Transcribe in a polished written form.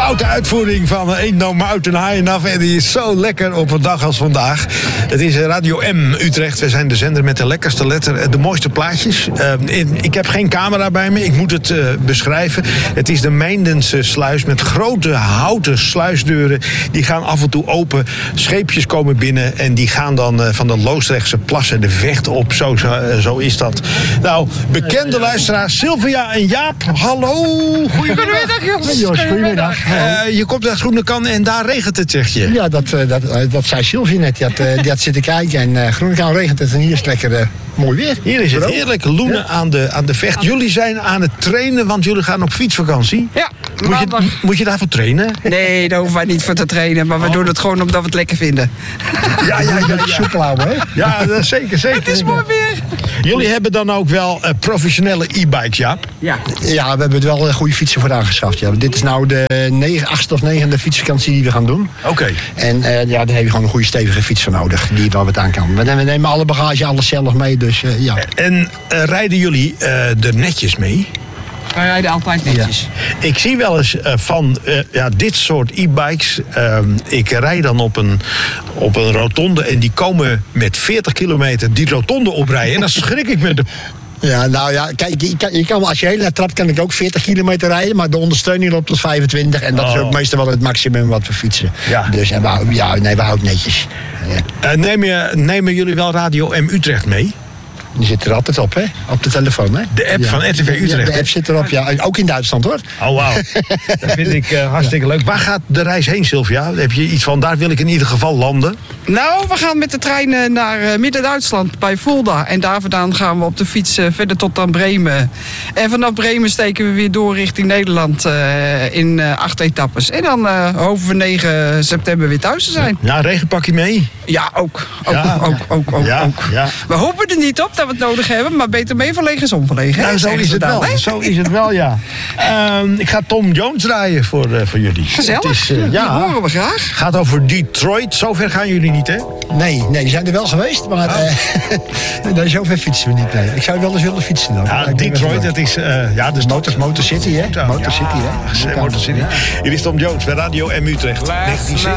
stoute uitvoering van Ain't No Mountain High Enough. En die is zo lekker op een dag als vandaag. Het is Radio M Utrecht. We zijn de zender met de lekkerste letter, de mooiste plaatjes. Ik heb geen camera bij me. Ik moet het beschrijven. Het is de Meindense sluis met grote houten sluisdeuren. Die gaan af en toe open. Scheepjes komen binnen en die gaan dan van de Loosdrechtse plassen de Vecht op. Zo is dat. Nou, bekende luisteraars Sylvia en Jaap. Hallo. Goedemiddag, Jos. Goedemiddag. Je komt uit Groenekan en daar regent het, zeg je. Ja, dat zei Sylvie net. Die had zitten kijken en Groenekan regent het en hier is het lekker mooi weer. Hier is het heerlijk loenen aan de Vecht. Jullie zijn aan het trainen, want jullie gaan op fietsvakantie. Ja, moet je daarvoor trainen? Nee, daar hoeven wij niet voor te trainen. Maar we doen het gewoon omdat we het lekker vinden. Ja. Soepel houden, hè? Ja, zeker. Het is mooi weer. Jullie hebben dan ook wel professionele e-bikes, Jaap? Ja, we hebben er wel goede fietsen voor aangeschaft. Ja. Dit is nou de 8e of 9e fietsvakantie die we gaan doen. Oké. En daar heb je gewoon een goede stevige fiets voor nodig, die er wat aan kan. We nemen alle bagage, alles zelf mee, dus ja. En rijden jullie er netjes mee? wij rijden altijd netjes. Ja. Ik zie wel eens van dit soort e-bikes. Ik rijd dan op een rotonde en die komen met 40 kilometer die rotonde oprijden. En dan schrik ik me de... Ja, nou ja, kijk, je kan, als je heel net trapt, kan ik ook 40 kilometer rijden. Maar de ondersteuning loopt tot 25. En dat is ook meestal wel het maximum wat we fietsen. Ja. Dus we houden netjes. Ja. Nemen jullie wel Radio M Utrecht mee? Die zit er altijd op, hè? Op de telefoon, hè? De app van RTV Utrecht? Ja, de app zit erop, ja. Ook in Duitsland, hoor. Oh, wauw. Dat vind ik hartstikke leuk. Waar gaat de reis heen, Sylvia? Heb je iets van, daar wil ik in ieder geval landen? Nou, we gaan met de trein naar Midden-Duitsland bij Fulda. En daar vandaan gaan we op de fiets verder tot aan Bremen. En vanaf Bremen steken we weer door richting Nederland in 8 etappes. En dan hopen we 9 september weer thuis te zijn. Ja, regenpakje mee? Ja, ook. Ja. We hopen er niet op dat we het nodig hebben, maar beter mee verlegen is onverlegen. Nou, zo is het wel. Zo is het wel, ja. Ik ga Tom Jones draaien voor jullie. Gezellig. Dat horen we graag. Gaat over Detroit. Zover gaan jullie niet, hè? Nee, die zijn er wel geweest, maar zover fietsen we niet. Nee. Ik zou wel eens willen fietsen dan. Ja, Detroit, dat is... Motor City, hè? Motor City, hè? Motor City. Hier is Tom Jones bij Radio M Utrecht. 1970.